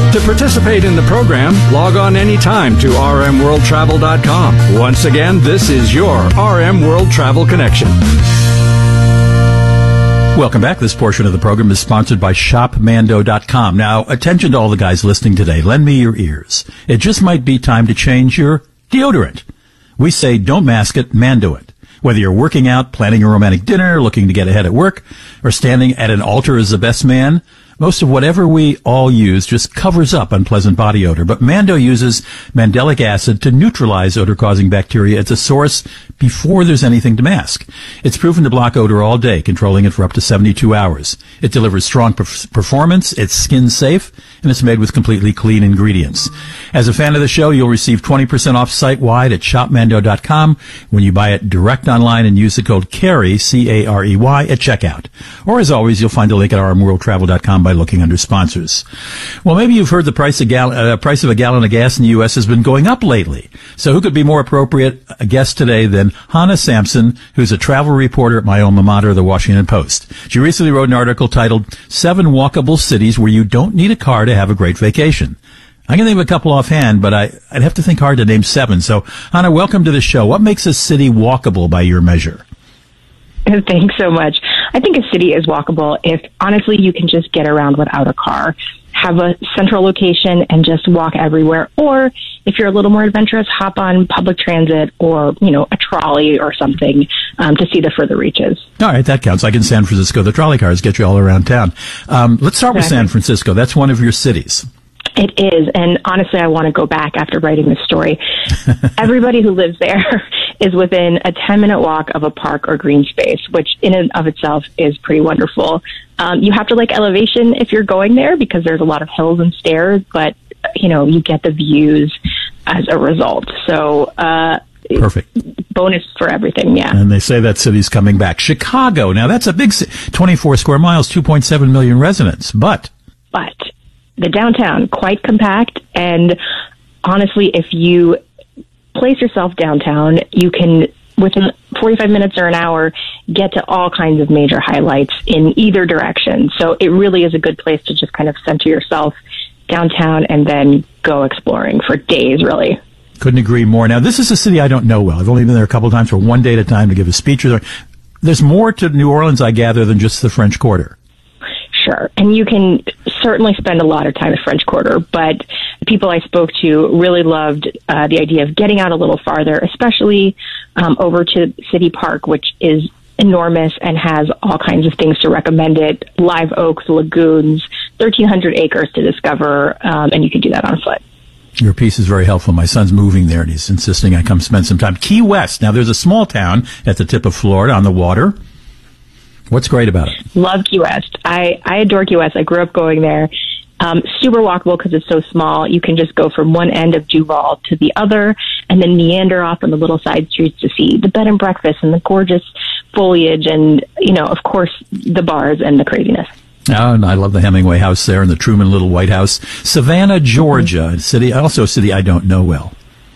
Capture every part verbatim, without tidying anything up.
To participate in the program, log on anytime to r m world travel dot com. Once again, this is your R M World Travel Connection. Welcome back. This portion of the program is sponsored by shop mando dot com. Now, attention to all the guys listening today. Lend me your ears. It just might be time to change your deodorant. We say don't mask it, Mando it. Whether you're working out, planning a romantic dinner, looking to get ahead at work, or standing at an altar as the best man, most of whatever we all use just covers up unpleasant body odor. But Mando uses mandelic acid to neutralize odor-causing bacteria at the source before there's anything to mask. It's proven to block odor all day, controlling it for up to seventy-two hours. It delivers strong perf- performance, it's skin-safe, and it's made with completely clean ingredients. As a fan of the show, you'll receive twenty percent off site-wide at shop mando dot com when you buy it direct online and use the code CAREY, C A R E Y, at checkout. Or, as always, you'll find a link at r m world travel dot com by looking under sponsors. Well, maybe you've heard the price of, gal- uh, price of a gallon of gas in the U S has been going up lately. So who could be more appropriate a guest today than Hannah Sampson, who's a travel reporter at my alma mater, the Washington Post. She recently wrote an article titled Seven Walkable Cities Where You Don't Need a Car to Have a Great Vacation. I can think of a couple offhand, but I, I'd have to think hard to name seven. So, Hannah, welcome to the show. What makes a city walkable by your measure? Thanks so much. I think a city is walkable if, honestly, you can just get around without a car, have a central location, and just walk everywhere. Or, if you're a little more adventurous, hop on public transit or, you know, a trolley or something um, to see the further reaches. All right, that counts. Like in San Francisco, the trolley cars get you all around town. Um, let's start with Exactly. San Francisco. That's one of your cities. It is, and honestly, I want to go back after writing this story. Everybody who lives there is within a ten-minute walk of a park or green space, which in and of itself is pretty wonderful. Um, you have to like elevation if you're going there because there's a lot of hills and stairs, but, you know, you get the views as a result. So, uh, Perfect. Bonus for everything, yeah. And they say that city's coming back. Chicago, now that's a big city, twenty-four square miles, two point seven million residents, but... But the downtown, quite compact, and honestly, if you place yourself downtown, you can, within forty-five minutes or an hour, get to all kinds of major highlights in either direction. So it really is a good place to just kind of center yourself downtown and then go exploring for days, really. Couldn't agree more. Now, this is a city I don't know well. I've only been there a couple of times for one day at a time to give a speech. There's more to New Orleans, I gather, than just the French Quarter. Sure. And you can certainly spend a lot of time at French Quarter, but the people I spoke to really loved uh, the idea of getting out a little farther, especially um, over to City Park, which is enormous and has all kinds of things to recommend it. Live oaks, lagoons, thirteen hundred acres to discover, um, and you can do that on foot. Your piece is very helpful. My son's moving there, and he's insisting I come spend some time. Key West. Now, there's a small town at the tip of Florida on the water. What's great about it? Love Key West. I, I adore Key West. I grew up going there. Um, super walkable because it's so small. You can just go from one end of Duval to the other and then meander off on the little side streets to see the bed and breakfast and the gorgeous foliage and, you know, of course, the bars and the craziness. Oh, and I love the Hemingway House there and the Truman Little White House. Savannah, Georgia, mm-hmm. a city, also a city I don't know well.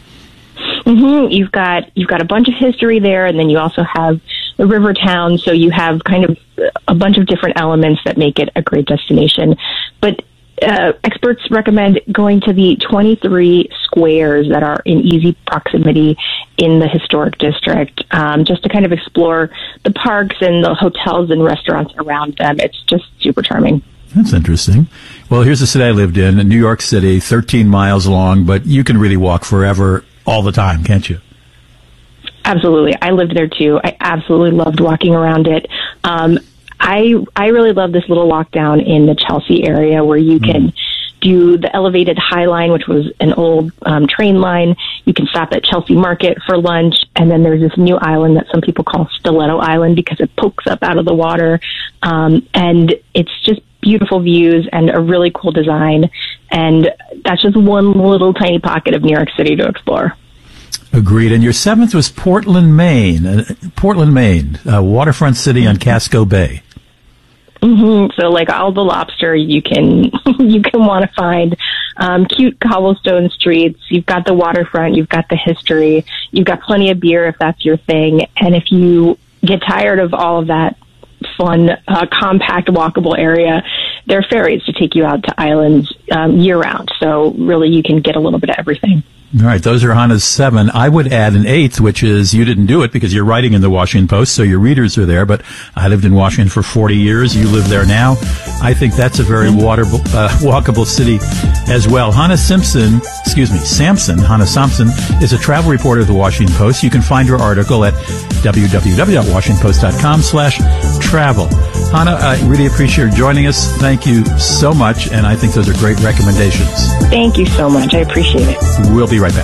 Mm-hmm. You've got you've got a bunch of history there, and then you also have the river town, so you have kind of a bunch of different elements that make it a great destination. But uh, experts recommend going to the twenty-three squares that are in easy proximity in the historic district, um, just to kind of explore the parks and the hotels and restaurants around them. It's just super charming. That's interesting. Well, here's the city I lived in, in New York City, thirteen miles long, but you can really walk forever all the time, can't you? Absolutely. I lived there too. I absolutely loved walking around it. Um, I I really love this little walk down in the Chelsea area where you can mm. do the elevated High Line, which was an old um, train line. You can stop at Chelsea Market for lunch, and then there's this new island that some people call Stiletto Island because it pokes up out of the water, um, and it's just beautiful views and a really cool design, and that's just one little tiny pocket of New York City to explore. Agreed. And your seventh was Portland, Maine. Uh, Portland, Maine, a waterfront city on Casco Bay. Mm-hmm. So, like all the lobster you can you can want to find, um, cute cobblestone streets. You've got the waterfront. You've got the history. You've got plenty of beer if that's your thing. And if you get tired of all of that fun, uh, compact, walkable area. There are ferries to take you out to islands um, year-round, so really you can get a little bit of everything. All right, those are Hannah's seven. I would add an eighth, which is you didn't do it because you're writing in the Washington Post, so your readers are there. But I lived in Washington for forty years. You live there now. I think that's a very waterable, uh, walkable city as well. Hannah Simpson, excuse me, Sampson, Hannah Sampson is a travel reporter at the Washington Post. You can find her article at w w w dot washington post dot com slash travel. Hannah, I really appreciate you joining us. Thank you so much, and I think those are great recommendations. Thank you so much. I appreciate it. We'll be right back.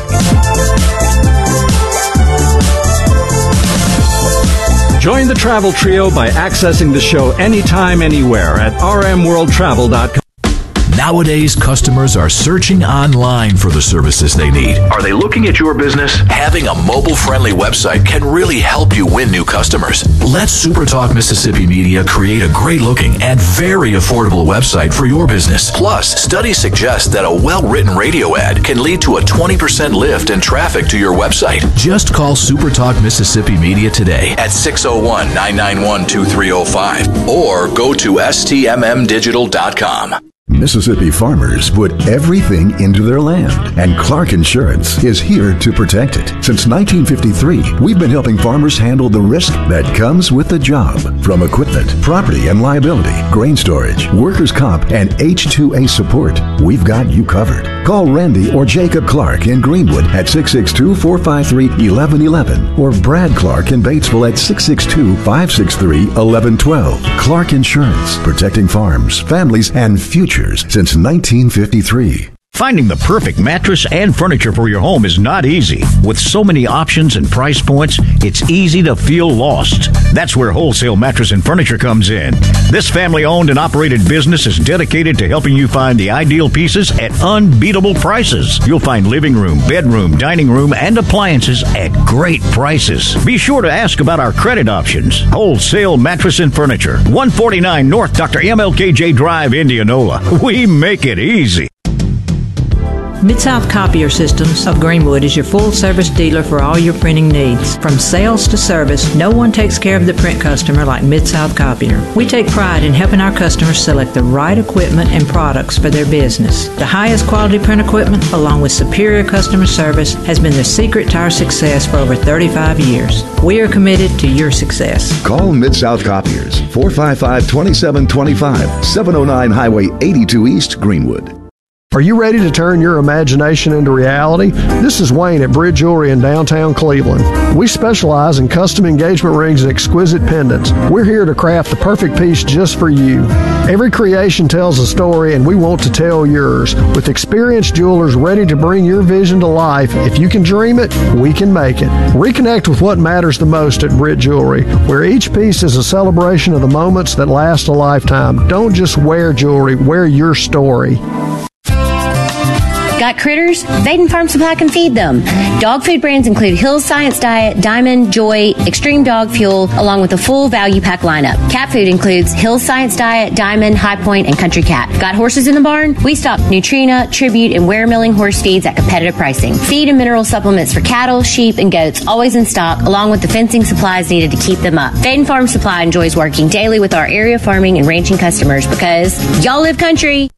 Join the Travel Trio by accessing the show anytime, anywhere at r m world travel dot com. Nowadays, customers are searching online for the services they need. Are they looking at your business? Having a mobile-friendly website can really help you win new customers. Let SuperTalk Mississippi Media create a great-looking and very affordable website for your business. Plus, studies suggest that a well-written radio ad can lead to a twenty percent lift in traffic to your website. Just call SuperTalk Mississippi Media today at six oh one, nine nine one, two three oh five or go to s t m m digital dot com. Mississippi farmers put everything into their land, and Clark Insurance is here to protect it. Since nineteen fifty-three, we've been helping farmers handle the risk that comes with the job. From equipment, property and liability, grain storage, workers' comp, and H two A support, we've got you covered. Call Randy or Jacob Clark in Greenwood at six six two, four five three, one one one one or Brad Clark in Batesville at six six two, five six three, one one one two. Clark Insurance, protecting farms, families, and futures since nineteen fifty-three. Finding the perfect mattress and furniture for your home is not easy. With so many options and price points, it's easy to feel lost. That's where Wholesale Mattress and Furniture comes in. This family-owned and operated business is dedicated to helping you find the ideal pieces at unbeatable prices. You'll find living room, bedroom, dining room, and appliances at great prices. Be sure to ask about our credit options. Wholesale Mattress and Furniture, one forty-nine North Doctor M L K J Drive, Indianola. We make it easy. Mid-South Copier Systems of Greenwood is your full-service dealer for all your printing needs. From sales to service, no one takes care of the print customer like Mid-South Copier. We take pride in helping our customers select the right equipment and products for their business. The highest quality print equipment, along with superior customer service, has been the secret to our success for over thirty-five years. We are committed to your success. Call Mid-South Copiers, four five five, two seven two five, seven oh nine Highway eighty-two East, Greenwood. Are you ready to turn your imagination into reality? This is Wayne at Brit Jewelry in downtown Cleveland. We specialize in custom engagement rings and exquisite pendants. We're here to craft the perfect piece just for you. Every creation tells a story, and we want to tell yours. With experienced jewelers ready to bring your vision to life, if you can dream it, we can make it. Reconnect with what matters the most at Brit Jewelry, where each piece is a celebration of the moments that last a lifetime. Don't just wear jewelry, wear your story. Got critters? Vaden Farm Supply can feed them. Dog food brands include Hill's Science Diet, Diamond, Joy, Extreme Dog Fuel, along with a full value pack lineup. Cat food includes Hill's Science Diet, Diamond, High Point, and Country Cat. Got horses in the barn? We stock Nutrina, Tribute, and Ware Milling horse feeds at competitive pricing. Feed and mineral supplements for cattle, sheep, and goats always in stock, along with the fencing supplies needed to keep them up. Vaden Farm Supply enjoys working daily with our area farming and ranching customers because y'all live country.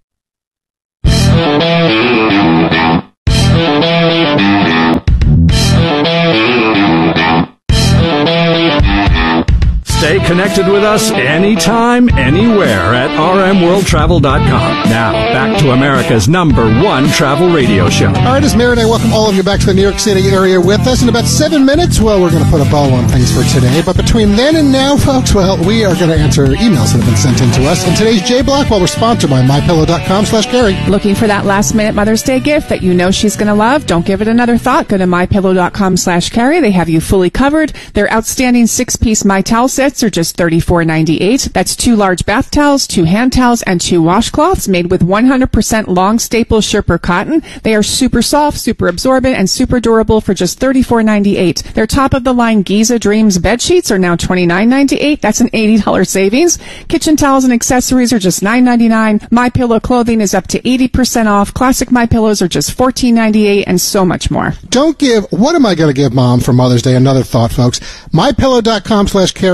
Stay connected with us anytime, anywhere at r m world travel dot com. Now, back to America's number one travel radio show. All right, it's Mary and I welcome all of you back to the New York City area with us. In about seven minutes, well, we're going to put a bow on things for today. But between then and now, folks, well, we are going to answer emails that have been sent in to us. And today's J Block, well, we're sponsored by my pillow dot com slash Gary. Looking for that last-minute Mother's Day gift that you know she's going to love? Don't give it another thought. Go to my pillow dot com slash Carrie. They have you fully covered. Their outstanding six-piece My Towel sets are just thirty-four ninety-eight. That's two large bath towels, two hand towels, and two washcloths made with one hundred percent long staple Sherper cotton. They are super soft, super absorbent, and super durable for just thirty-four ninety-eight. Their top-of-the-line Giza Dreams bed sheets are now twenty-nine ninety-eight. That's an eighty dollars savings. Kitchen towels and accessories are just nine ninety-nine. My Pillow clothing is up to eighty percent off. Classic My Pillows are just fourteen ninety-eight, and so much more. Don't give, what am I going to give Mom for Mother's Day? Another thought, folks. my pillow dot com slash Carrie has you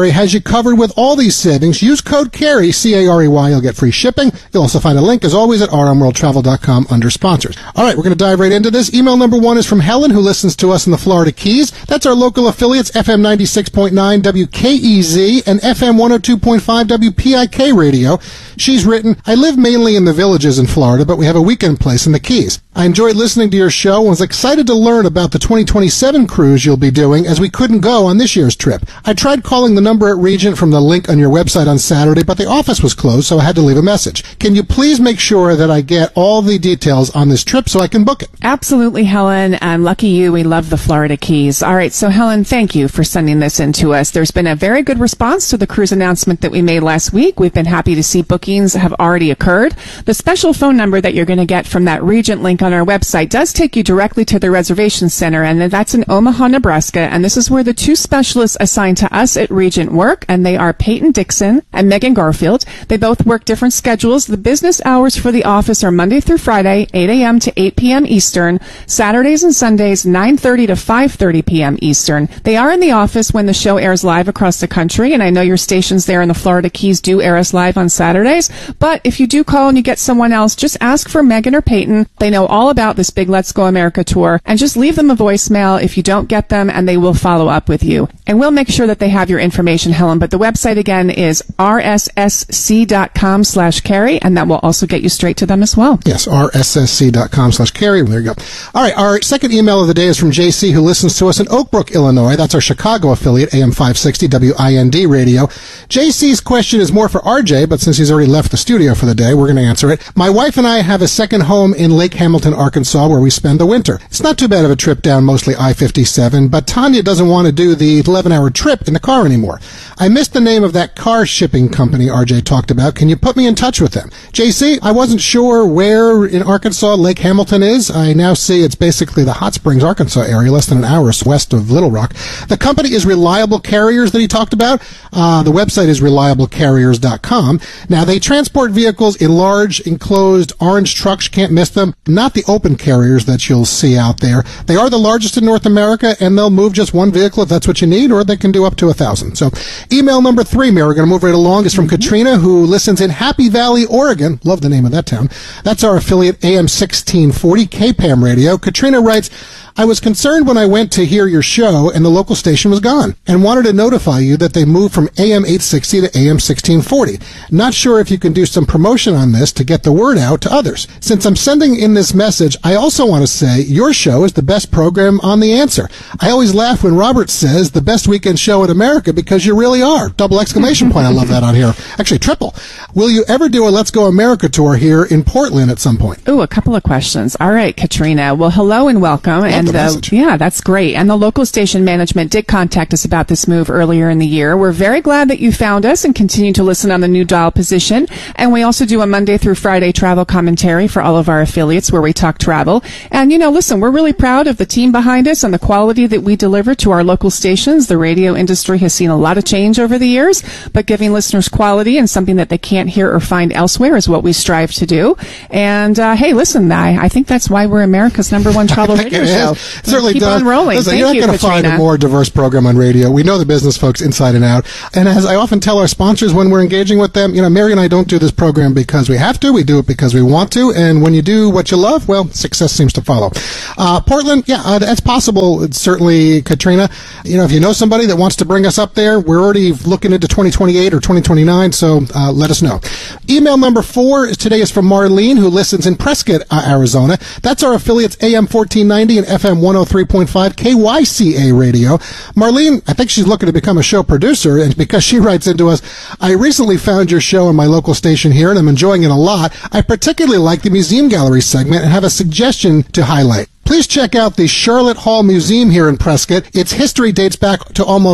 covered with all these savings. Use code CAREY, C A R E Y. You'll get free shipping. You'll also find a link, as always, at r m world travel dot com under sponsors. All right, we're going to dive right into this. Email number one is from Helen, who listens to us in the Florida Keys. That's our local affiliates, F M ninety-six point nine W K E Z and F M one oh two point five W P I K Radio. She's written, I live mainly in the villages in Florida, but we have a weekend place in the Keys. I enjoyed listening to your show and was excited to learn about the twenty twenty-seven cruise you'll be doing, as we couldn't go on this year's trip. I tried calling the number at Regent from the link on your website on Saturday, but the office was closed, so I had to leave a message. Can you please make sure that I get all the details on this trip so I can book it? Absolutely, Helen. And lucky you, we love the Florida Keys. All right, so Helen, thank you for sending this in to us. There's been a very good response to the cruise announcement that we made last week. We've been happy to see bookings have already occurred. The special phone number that you're going to get from that Regent link on our website does take you directly to the reservation center, and that's in Omaha, Nebraska. And this is where the two specialists assigned to us at Regent work, and they are Peyton Dixon and Megan Garfield. They both work different schedules. The business hours for the office are Monday through Friday, eight a.m. to eight p.m. Eastern, Saturdays and Sundays, nine thirty to five thirty p.m. Eastern. They are in the office when the show airs live across the country, and I know your stations there in the Florida Keys do air us live on Saturdays. But if you do call and you get someone else, just ask for Megan or Peyton. They know all about this big Let's Go America tour, and just leave them a voicemail if you don't get them, and they will follow up with you. And we'll make sure that they have your information, Helen. But the website again is r s s c dot com slash carry, and that will also get you straight to them as well. Yes, r s s c dot com slash carry. There you go. All right, our second email of the day is from J C, who listens to us in Oak Brook, Illinois. That's our Chicago affiliate, A M five sixty W I N D radio. J C's question is more for R J, but since he's already left the studio for the day, we're going to answer it. My wife and I have a second home in Lake Hamilton, Arkansas, where we spend the winter. It's not too bad of a trip down mostly I fifty-seven, but Tanya doesn't want to do the eleven-hour trip in the car anymore. I missed the name of that car shipping company R J talked about. Can you put me in touch with them? J C, I wasn't sure where in Arkansas Lake Hamilton is. I now see it's basically the Hot Springs, Arkansas area, less than an hour west of Little Rock. The company is Reliable Carriers that he talked about. Uh, the website is reliable carriers dot com. Now, they transport vehicles in large, enclosed, orange trucks. You can't miss them. Not the open carriers that you'll see out there. They are the largest in North America, and they'll move just one vehicle if that's what you need, or they can do up to a thousand. So, email number three, Mary, we're going to move right along, is from mm-hmm. Katrina, who listens in Happy Valley, Oregon. Love the name of that town. That's our affiliate, A M sixteen forty, K P A M Radio. Katrina writes, I was concerned when I went to hear your show and the local station was gone, and wanted to notify you that they moved from A M eight sixty to A M sixteen forty. Not sure if you can do some promotion on this to get the word out to others. Since I'm sending in this message, I also want to say your show is the best program on The Answer. I always laugh when Robert says the best weekend show in America, because you really are. Double exclamation point. I love that on here. Actually, triple. Will you ever do a Let's Go America tour here in Portland at some point? Ooh, a couple of questions. All right, Katrina. Well, hello and welcome. Love and the uh, yeah, that's great. And the local station management did contact us about this move earlier in the year. We're very glad that you found us and continue to listen on the new dial position. And we also do a Monday through Friday travel commentary for all of our affiliates where we talk travel. And, you know, listen, we're really proud of the team behind us and the quality that we deliver to our local stations. The radio industry has seen a lot of change over the years, but giving listeners quality and something that they can't hear or find elsewhere is what we strive to do. And, uh, hey, listen, I, I think that's why we're America's number one travel radio show. It certainly Keep does. on rolling. Listen, Thank you're not you, going to find Katrina. a more diverse program on radio. We know the business folks inside and out. And as I often tell our sponsors when we're engaging with them, you know, Mary and I don't do this program because we have to. We do it because we want to. And when you do what you love, well, success seems to follow. Uh, Portland, yeah, uh, that's possible. It's certainly, Katrina, you know, if you know somebody that wants to bring us up there, we're already looking into twenty twenty-eight or twenty twenty-nine, so uh, let us know. Email number four is today is from Marlene, who listens in Prescott, uh, Arizona. That's our affiliates, A M fourteen ninety and F M one oh three point five K Y C A radio. Marlene, I think she's looking to become a show producer, and because she writes into us, I recently found your show on my local station here, and I'm enjoying it a lot. I particularly like the Museum Gallery segment and have a suggestion to highlight. Please check out the Charlotte Hall Museum here in Prescott. Its history dates back to almost